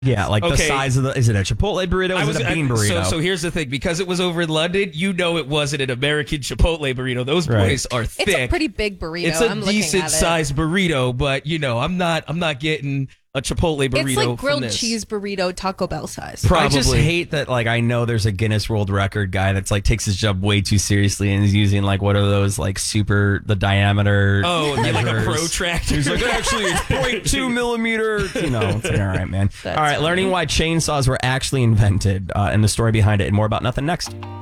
Yeah, like the size of is it a Chipotle burrito? Is it a bean burrito? So here's the thing. Because it was over in London, it wasn't an American Chipotle burrito. Those boys are thick. It's a pretty big burrito. It's a decent sized burrito, but I'm not getting a Chipotle burrito. It's like grilled cheese burrito, Taco Bell size. Probably. I just hate that. Like, I know there's a Guinness World Record guy that's like takes his job way too seriously and is using like what are those like the diameter? Oh, like a protractor. He's like, actually, it's 0.2 millimeter. It's like, all right, man. All right, learning why chainsaws were actually invented and the story behind it, and more about nothing next.